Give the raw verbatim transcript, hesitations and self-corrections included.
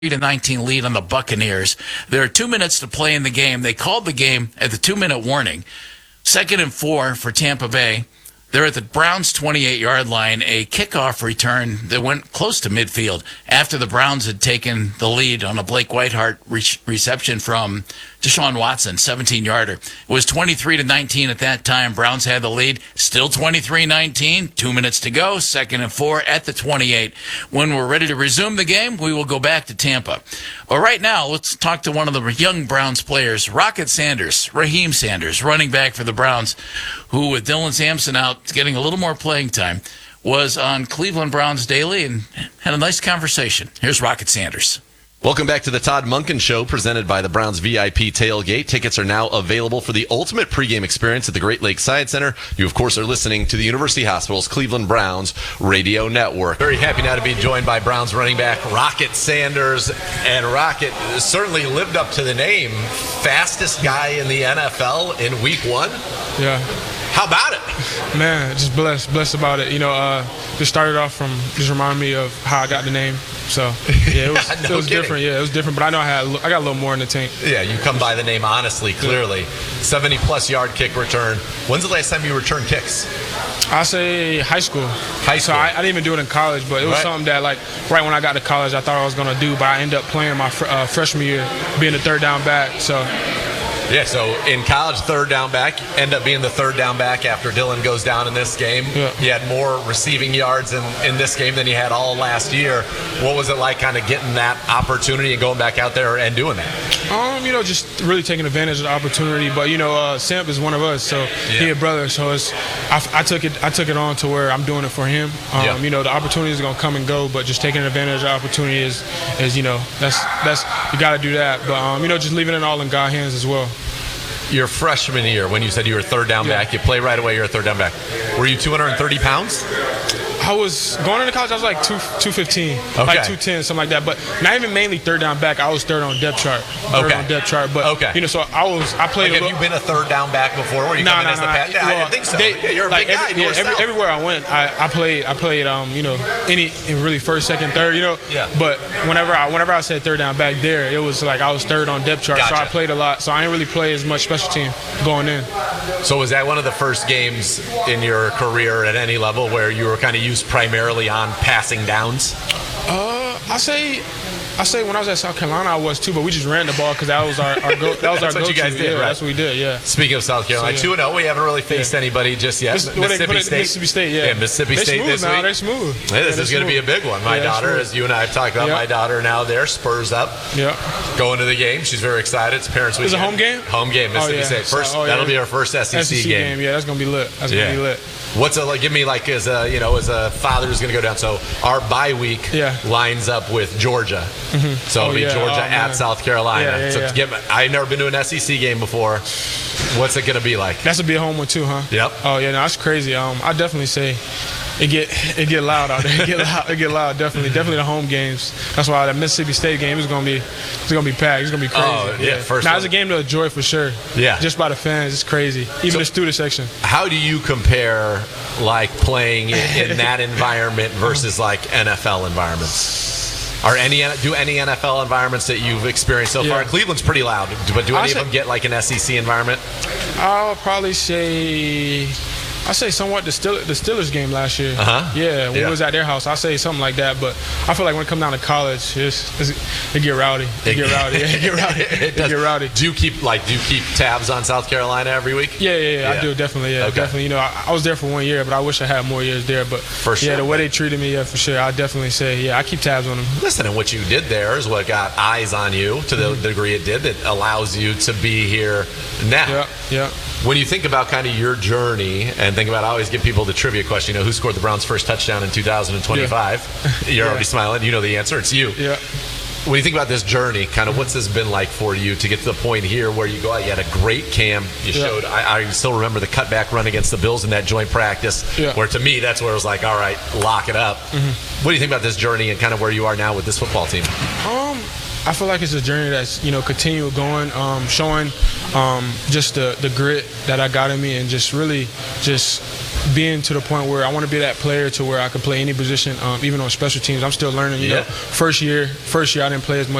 to nineteen lead on the Buccaneers. There are two minutes to play in the game. They called the game at the two-minute warning. Second and four for Tampa Bay. They're at the Browns' twenty-eight-yard line, a kickoff return that went close to midfield after the Browns had taken the lead on a Blake Whiteheart re- reception from Deshaun Watson, seventeen-yarder. It was twenty-three to nineteen at that time. Browns had the lead. Still twenty-three nineteen. Two minutes to go. Second and four at the twenty-eight. When we're ready to resume the game, we will go back to Tampa. But right now, let's talk to one of the young Browns players, Rocket Sanders, Raheem Sanders, running back for the Browns, who, with Dylan Sampson out, getting a little more playing time, was on Cleveland Browns Daily and had a nice conversation. Here's Rocket Sanders. Welcome back to the Todd Monken Show, presented by the Browns V I P Tailgate. Tickets are now available for the ultimate pregame experience at the Great Lakes Science Center. You, of course, are listening to the University Hospital's Cleveland Browns radio network. Very happy now to be joined by Browns running back Rocket Sanders. And Rocket certainly lived up to the name. Fastest guy in the N F L in week one. Yeah. How about it? Man, just blessed, blessed about it. You know, uh, just started off from, just remind me of how I got the name. So, yeah, it was, no it was different. Yeah, it was different. But I know I had, I got a little more in the tank. Yeah, you come by the name honestly, clearly. seventy-plus yard kick return. When's the last time you returned kicks? I say high school. High school. So I, I didn't even do it in college, but it was right. something that, like, right when I got to college, I thought I was going to do, but I ended up playing my fr- uh, freshman year, being the third down back. So. Yeah, so in college, third down back, end up being the third down back after Dylan goes down in this game. Yeah. You had more receiving yards in, in this game than you had all last year. What was it like kind of getting that opportunity and going back out there and doing that? Um, you know, just really taking advantage of the opportunity. But, you know, uh, Samp is one of us, so yeah. he a brother. So it's, I, I took it I took it on to where I'm doing it for him. Um, yeah. You know, the opportunity is going to come and go, but just taking advantage of the opportunity is, is you know, that's, that's you got to do that. But, um, you know, just leaving it all in God's hands as well. Your freshman year, when you said you were third down yeah. back, you play right away, you're a third down back. Were you two hundred thirty pounds? I was going into college. I was like two two fifteen, okay. like two ten, something like that. But not even mainly third down back. I was third on depth chart. Third okay. on depth chart. But okay. you know, so I was. I played. Like, a have little, you been a third down back before? Were you nah, coming nah, as the nah. pass? Yeah, well, I didn't think so. They, yeah, you're a like big every, guy. yeah, every, everywhere I went, I, I played. I played. Um, you know, any really first, second, third. You know. Yeah. But whenever I whenever I said third down back there, it was like I was third on depth chart. Gotcha. So I played a lot. So I didn't really play as much special team going in. So was that one of the first games in your career at any level where you were kind of used primarily on passing downs? Uh, I say, I say when I was at South Carolina, I was too, but we just ran the ball because that was our, our go. That was that's our what go-to. you guys did, yeah, right? That's what we did. Yeah. Speaking of South Carolina, So, two yeah. and zero. We haven't really faced Yeah. anybody just yet. Mis- what they- Mississippi what they- State. Mississippi State, yeah. Yeah, Mississippi they State smooth this now. week. They're smooth. Hey, Yeah, this they're is going to be a smooth. big one. My Yeah, daughter, smooth. as you and I have talked about, Yeah. my daughter now there, Spurs up. Yeah. Going to the game. She's very excited. It's parents' Is weekend. it home game? Home game, Mississippi Oh, yeah. State. First, So- oh, yeah. that'll be our first S E C, S E C game. Yeah, that's gonna be lit. That's Yeah. gonna be lit. What's it like? Give me like as a you know as a father who's going to go down. So our bye week Yeah. lines up with Georgia. Mm-hmm. So it'll Oh, be yeah. Georgia Oh, at man. South Carolina. Yeah, yeah, so yeah. Give me, I've never been to an S E C game before. What's it going to be like? That's a big home one too, huh? Yep. Oh yeah, no, that's crazy. Um, I definitely say it get it get loud out there. It get loud. It get loud. Definitely, definitely the home games. That's why that Mississippi State game is gonna be it's gonna be packed. It's gonna be crazy. Oh, yeah, first Now one. it's a game to enjoy for sure. Yeah. Just by the fans, it's crazy. Even So- the student section. How do you compare like playing in, in that environment versus like N F L environments? Are any do any N F L environments that you've experienced so Yeah. far? Cleveland's pretty loud, but do I any say- of them get like an S E C environment? I'll probably say. I say somewhat the Steelers, the Steelers game last year. Uh-huh. Yeah, when Yeah. we was at their house, I say something like that. But I feel like when it comes down to college, it's, it's, it get rowdy. It get rowdy. Yeah, it get rowdy. It It does. get rowdy. Do you keep like do you keep tabs on South Carolina every week? Yeah, yeah, yeah, Yeah. I do definitely. Yeah, Okay. definitely. You know, I, I was there for one year, but I wish I had more years there. But For sure. yeah, the way they treated me, yeah, for sure. I definitely say, yeah, I keep tabs on them. Listen, and what you did there is what got eyes on you to the Mm-hmm. degree it did that allows you to be here now. Yeah, yeah. When you think about kind of your journey and think about, I always give people the trivia question, you know, who scored the Browns' first touchdown in two thousand twenty-five? You're Yeah. already smiling. You know the answer. It's you. Yeah. When you think about this journey, kind of what's this been like for you to get to the point here where you go out, you had a great camp. You Yeah. showed, I, I still remember the cutback run against the Bills in that joint practice, Yeah. where to me, that's where it was like, all right, lock it up. Mm-hmm. What do you think about this journey and kind of where you are now with this football team? Um, I feel like it's a journey that's, you know, continue going, um, showing um, just the, the grit that I got in me and just really just being to the point where I want to be that player to where I can play any position, um, even on special teams. I'm still learning. You Yeah. know, first year, first year I didn't play as much